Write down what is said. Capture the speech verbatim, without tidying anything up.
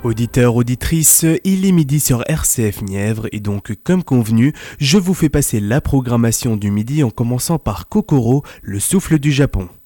Auditeurs, auditrices, il est midi sur R C F Nièvre et donc comme convenu, je vous fais passer la programmation du midi en commençant par Kokoro, le souffle du Japon.